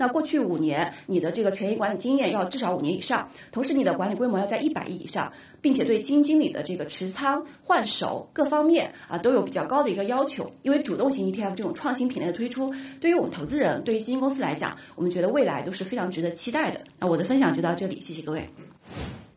那过去5年你的这个权益管理经验要至少5年以上，同时你的管理规模要在100亿以上，并且对基金经理的这个持仓、换手各方面都有比较高的一个要求。因为主动型 ETF 这种创新品类的推出，对于我们投资人，对于基金公司来讲，我们觉得未来都是非常值得期待的。那我的分享就到这里，谢谢各位。